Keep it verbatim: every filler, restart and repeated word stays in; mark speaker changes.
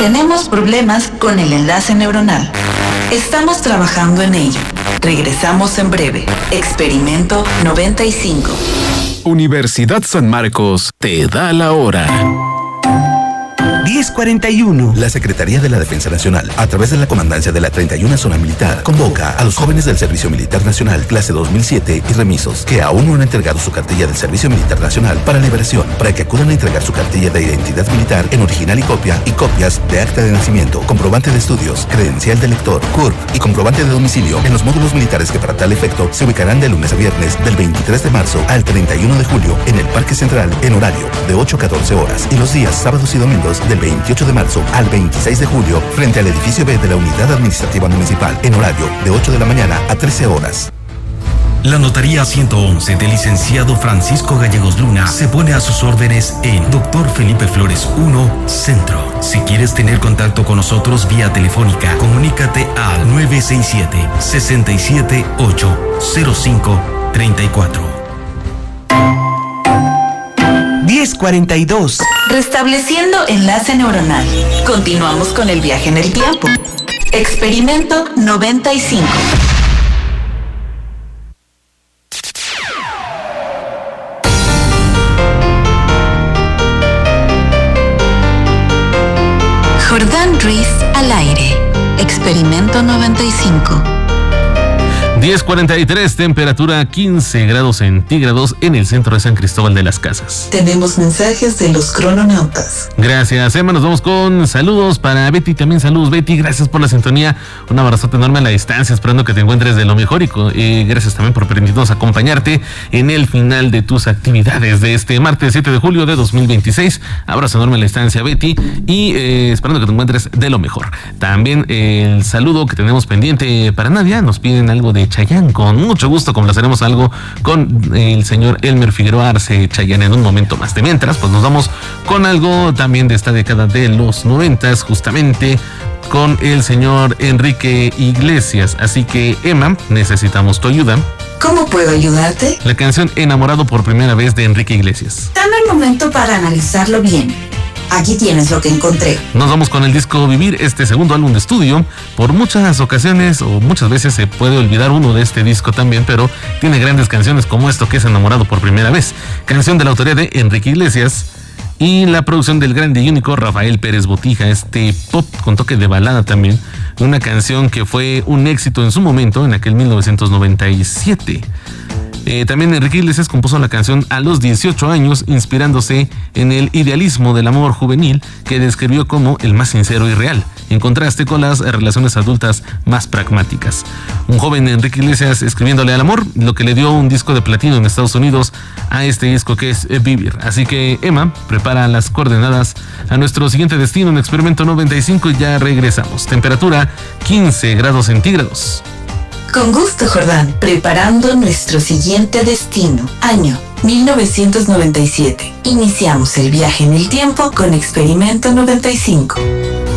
Speaker 1: Tenemos problemas con el enlace neuronal. Estamos trabajando en ello. Regresamos en breve. Experimento noventa y cinco.
Speaker 2: Universidad San Marcos te da la hora.
Speaker 3: diez cuarenta y uno.
Speaker 4: La Secretaría de la Defensa Nacional, a través de la Comandancia de la treinta y una Zona Militar, convoca a los jóvenes del Servicio Militar Nacional, clase dos mil siete y remisos, que aún no han entregado su cartilla del Servicio Militar Nacional para liberación, para que acudan a entregar su cartilla de identidad militar en original y copia, y copias de acta de nacimiento, comprobante de estudios, credencial de lector, C U R P y comprobante de domicilio en los módulos militares que para tal efecto se ubicarán de lunes a viernes del veintitrés de marzo al treinta y uno de julio en el Parque Central en horario de ocho a catorce horas y los días sábados y domingos del veintiocho de marzo al veintiséis de julio frente al edificio B de la Unidad Administrativa Municipal en horario de ocho de la mañana a trece horas.
Speaker 5: La Notaría ciento once del licenciado Francisco Gallegos Luna se pone a sus órdenes en Doctor Felipe Flores uno, Centro. Si quieres tener contacto con nosotros vía telefónica, comunícate al nueve seis siete, seis siete ocho, cero cinco tres cuatro.
Speaker 3: diez cuarenta y dos.
Speaker 1: Restableciendo enlace neuronal. Continuamos con el viaje en el tiempo. Experimento noventa y cinco. Jordán Ruiz al aire. Experimento noventa y cinco.
Speaker 6: diez cuarenta y tres, temperatura quince grados centígrados en el centro de San Cristóbal de las Casas.
Speaker 1: Tenemos mensajes de los crononautas.
Speaker 6: Gracias, Emma. Nos vamos con saludos para Betty. También saludos, Betty. Gracias por la sintonía. Un abrazote enorme a la distancia, esperando que te encuentres de lo mejor. Y eh, gracias también por permitirnos acompañarte en el final de tus actividades de este martes siete de julio de dos mil veintiséis. Abrazo enorme a la distancia, Betty. Y eh, esperando que te encuentres de lo mejor. También eh, el saludo que tenemos pendiente para Nadia. Nos piden algo de Chayanne. Con mucho gusto complaceremos algo con el señor Elmer Figueroa Arce Chayanne en un momento más. De mientras, pues nos vamos con algo también de esta década de los noventas, justamente con el señor Enrique Iglesias. Así que, Emma, necesitamos tu ayuda.
Speaker 1: ¿Cómo puedo ayudarte?
Speaker 6: La canción Enamorado por primera vez de Enrique Iglesias.
Speaker 1: Dame un momento para analizarlo bien. Aquí tienes lo que encontré.
Speaker 6: Nos vamos con el disco Vivir, este segundo álbum de estudio. Por muchas ocasiones o muchas veces se puede olvidar uno de este disco también, pero tiene grandes canciones como esto que es Enamorado por primera vez. Canción de la autoría de Enrique Iglesias y la producción del grande y único Rafael Pérez Botija. Este pop con toque de balada también. Una canción que fue un éxito en su momento, en aquel mil novecientos noventa y siete. Eh, también Enrique Iglesias compuso la canción a los dieciocho años, inspirándose en el idealismo del amor juvenil que describió como el más sincero y real, en contraste con las relaciones adultas más pragmáticas. Un joven Enrique Iglesias escribiéndole al amor, lo que le dio un disco de platino en Estados Unidos a este disco que es Vivir. Así que, Emma, prepara las coordenadas a nuestro siguiente destino en Experimento noventa y cinco y ya regresamos. Temperatura quince grados centígrados.
Speaker 1: Con gusto, Jordán. Preparando nuestro siguiente destino. Año mil novecientos noventa y siete. Iniciamos el viaje en el tiempo con Experimento noventa y cinco.